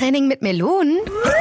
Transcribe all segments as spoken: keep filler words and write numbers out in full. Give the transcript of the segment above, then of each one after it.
Training mit Melonen?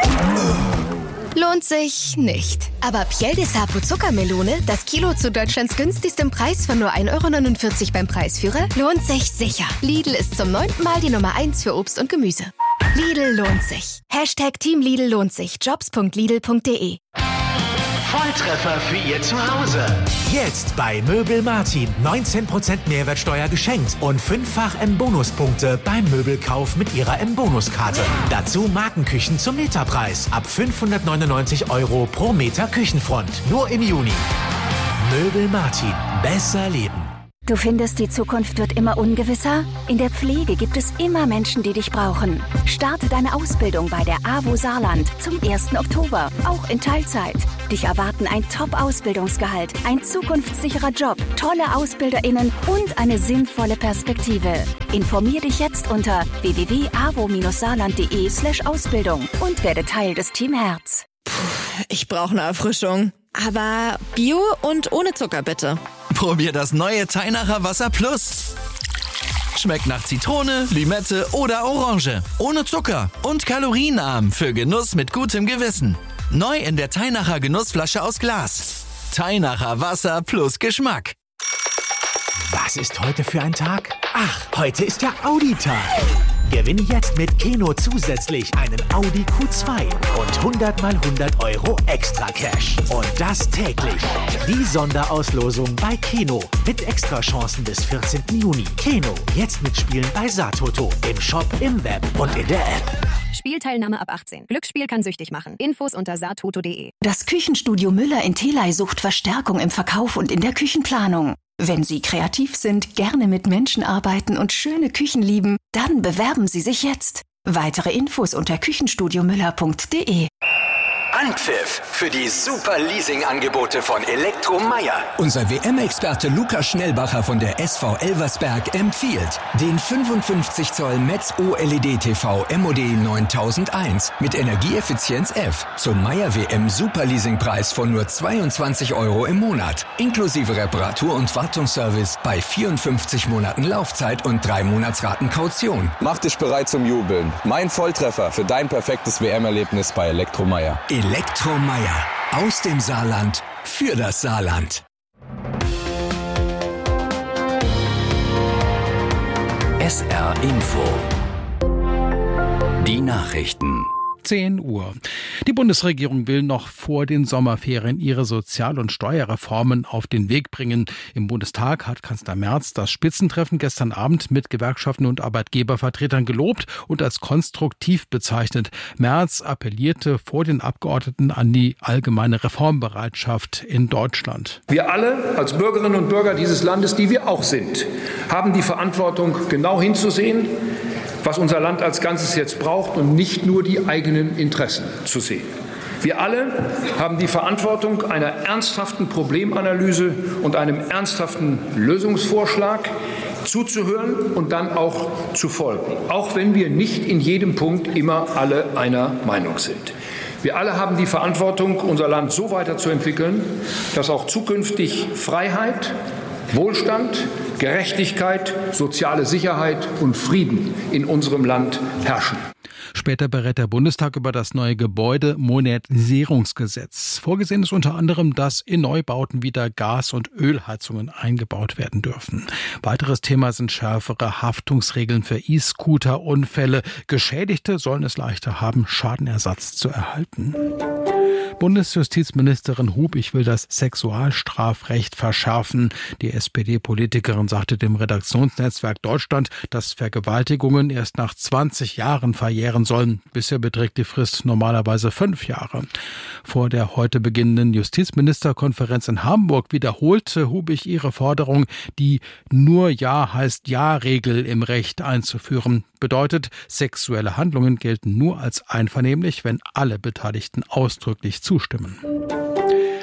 Lohnt sich nicht. Aber Piel de Sapo Zuckermelone, das Kilo zu Deutschlands günstigstem Preis von nur ein Euro neunundvierzig beim Preisführer, lohnt sich sicher. Lidl ist zum neunten Mal die Nummer eins für Obst und Gemüse. Lidl lohnt sich. Hashtag Team Lidl lohnt sich. Jobs punkt lidl punkt de. Volltreffer für Ihr Zuhause. Jetzt bei Möbel Martin. neunzehn Prozent Mehrwertsteuer geschenkt und fünffach M-Bonuspunkte beim Möbelkauf mit Ihrer M-Bonuskarte. Dazu Markenküchen zum Meterpreis. Ab fünfhundertneunundneunzig Euro pro Meter Küchenfront. Nur im Juni. Möbel Martin. Besser leben. Du findest, die Zukunft wird immer ungewisser? In der Pflege gibt es immer Menschen, die dich brauchen. Starte deine Ausbildung bei der A W O Saarland zum ersten Oktober, auch in Teilzeit. Dich erwarten ein Top-Ausbildungsgehalt, ein zukunftssicherer Job, tolle AusbilderInnen und eine sinnvolle Perspektive. Informier dich jetzt unter w w w punkt a w o saarland punkt de slash Ausbildung und werde Teil des Team Herz. Puh, ich brauche eine Erfrischung. Aber Bio und ohne Zucker, bitte. Probier das neue Teinacher Wasser Plus. Schmeckt nach Zitrone, Limette oder Orange. Ohne Zucker und kalorienarm für Genuss mit gutem Gewissen. Neu in der Teinacher Genussflasche aus Glas. Teinacher Wasser plus Geschmack. Was ist heute für ein Tag? Ach, heute ist ja Audi-Tag. Gewinne jetzt mit Keno zusätzlich einen Audi Q zwei und hundert mal hundert Euro extra Cash. Und das täglich. Die Sonderauslosung bei Keno mit Extrachancen bis vierzehnten Juni. Keno, jetzt mitspielen bei Saatoto. Im Shop, im Web und in der App. Spielteilnahme ab achtzehn. Glücksspiel kann süchtig machen. Infos unter saatoto punkt de. Das Küchenstudio Müller in Theley sucht Verstärkung im Verkauf und in der Küchenplanung. Wenn Sie kreativ sind, gerne mit Menschen arbeiten und schöne Küchen lieben, dann bewerben Sie sich jetzt. Weitere Infos unter küchenstudio müller punkt de. Anpfiff für die super Leasing-Angebote von Elektro Meier. Unser W M-Experte Lukas Schnellbacher von der S V Elversberg empfiehlt den fünfundfünfzig Zoll Metz O L E D-T V M O D neuntausendeins mit Energieeffizienz F zum Meier W M Superleasingpreis von nur zweiundzwanzig Euro im Monat. Inklusive Reparatur- und Wartungsservice bei vierundfünfzig Monaten Laufzeit und drei Monatsraten Kaution. Mach dich bereit zum Jubeln. Mein Volltreffer für dein perfektes W M-Erlebnis bei Elektro Meier. Elektro Meier. Aus dem Saarland. Für das Saarland. S R Info. Die Nachrichten. zehn Uhr. Die Bundesregierung will noch vor den Sommerferien ihre Sozial- und Steuerreformen auf den Weg bringen. Im Bundestag hat Kanzler Merz das Spitzentreffen gestern Abend mit Gewerkschaften und Arbeitgebervertretern gelobt und als konstruktiv bezeichnet. Merz appellierte vor den Abgeordneten an die allgemeine Reformbereitschaft in Deutschland. Wir alle als Bürgerinnen und Bürger dieses Landes, die wir auch sind, haben die Verantwortung, genau hinzusehen, was unser Land als Ganzes jetzt braucht und nicht nur die eigenen Interessen zu sehen. Wir alle haben die Verantwortung einer ernsthaften Problemanalyse und einem ernsthaften Lösungsvorschlag zuzuhören und dann auch zu folgen, auch wenn wir nicht in jedem Punkt immer alle einer Meinung sind. Wir alle haben die Verantwortung, unser Land so weiterzuentwickeln, dass auch zukünftig Freiheit, Wohlstand, Gerechtigkeit, soziale Sicherheit und Frieden in unserem Land herrschen. Später berät der Bundestag über das neue Gebäudemodernisierungsgesetz. Vorgesehen ist unter anderem, dass in Neubauten wieder Gas- und Ölheizungen eingebaut werden dürfen. Weiteres Thema sind schärfere Haftungsregeln für E-Scooter-Unfälle. Geschädigte sollen es leichter haben, Schadenersatz zu erhalten. Bundesjustizministerin Hubich will das Sexualstrafrecht verschärfen. Die S P D-Politikerin sagte dem Redaktionsnetzwerk Deutschland, dass Vergewaltigungen erst nach zwanzig Jahren verjähren sollen. Bisher beträgt die Frist normalerweise fünf Jahre. Vor der heute beginnenden Justizministerkonferenz in Hamburg wiederholte Hubich ihre Forderung, die Nur Ja heißt Ja-Regel im Recht einzuführen. Bedeutet, sexuelle Handlungen gelten nur als einvernehmlich, wenn alle Beteiligten ausdrücklich zustimmen.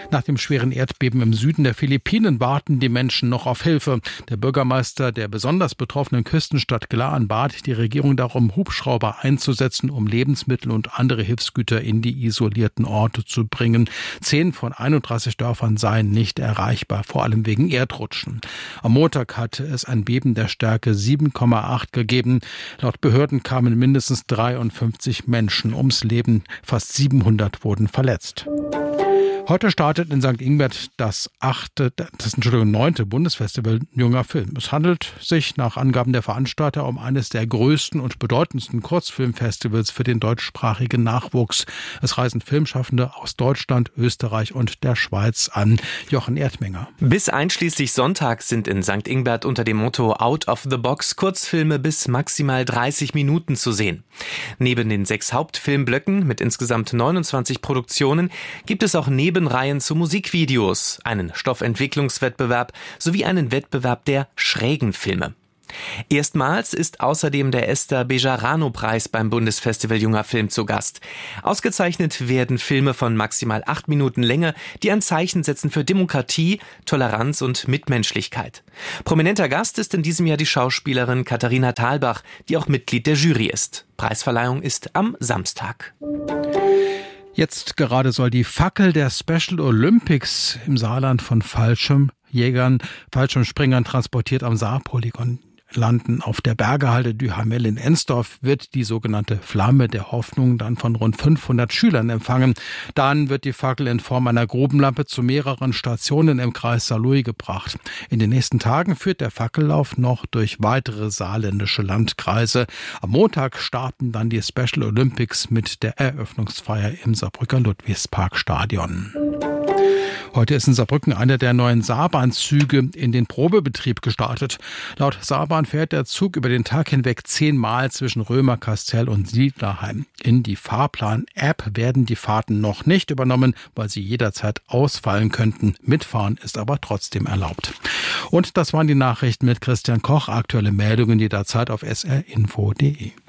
Nach dem schweren Erdbeben im Süden der Philippinen warten die Menschen noch auf Hilfe. Der Bürgermeister der besonders betroffenen Küstenstadt Glaan bat die Regierung darum, Hubschrauber einzusetzen, um Lebensmittel und andere Hilfsgüter in die isolierten Orte zu bringen. Zehn von einunddreißig Dörfern seien nicht erreichbar, vor allem wegen Erdrutschen. Am Montag hatte es ein Beben der Stärke sieben Komma acht gegeben. Laut Behörden kamen mindestens dreiundfünfzig Menschen ums Leben. Fast siebenhundert wurden verletzt. Heute startet in Sankt Ingbert das achte, das Entschuldigung, neunte Bundesfestival Junger Film. Es handelt sich nach Angaben der Veranstalter um eines der größten und bedeutendsten Kurzfilmfestivals für den deutschsprachigen Nachwuchs. Es reisen Filmschaffende aus Deutschland, Österreich und der Schweiz an. Jochen Erdmenger. Bis einschließlich Sonntag sind in Sankt Ingbert unter dem Motto Out of the Box Kurzfilme bis maximal dreißig Minuten zu sehen. Neben den sechs Hauptfilmblöcken mit insgesamt neunundzwanzig Produktionen gibt es auch neben Reihen zu Musikvideos, einen Stoffentwicklungswettbewerb sowie einen Wettbewerb der schrägen Filme. Erstmals ist außerdem der Esther Bejarano-Preis beim Bundesfestival Junger Film zu Gast. Ausgezeichnet werden Filme von maximal acht Minuten Länge, die ein Zeichen setzen für Demokratie, Toleranz und Mitmenschlichkeit. Prominenter Gast ist in diesem Jahr die Schauspielerin Katharina Thalbach, die auch Mitglied der Jury ist. Preisverleihung ist am Samstag. Jetzt gerade soll die Fackel der Special Olympics im Saarland von Fallschirmjägern, Fallschirmspringern transportiert am Saarpolygon landen. Auf der Bergehalde Duhamel in Ensdorf wird die sogenannte Flamme der Hoffnung dann von rund fünfhundert Schülern empfangen. Dann wird die Fackel in Form einer Grubenlampe zu mehreren Stationen im Kreis Saarlouis gebracht. In den nächsten Tagen führt der Fackellauf noch durch weitere saarländische Landkreise. Am Montag starten dann die Special Olympics mit der Eröffnungsfeier im Saarbrücker Ludwigsparkstadion. Heute ist in Saarbrücken einer der neuen Saarbahn-Züge in den Probebetrieb gestartet. Laut Saarbahn fährt der Zug über den Tag hinweg zehnmal zwischen Römerkastell und Siedlerheim. In die Fahrplan-App werden die Fahrten noch nicht übernommen, weil sie jederzeit ausfallen könnten. Mitfahren ist aber trotzdem erlaubt. Und das waren die Nachrichten mit Christian Koch. Aktuelle Meldungen jederzeit auf s r info punkt d e.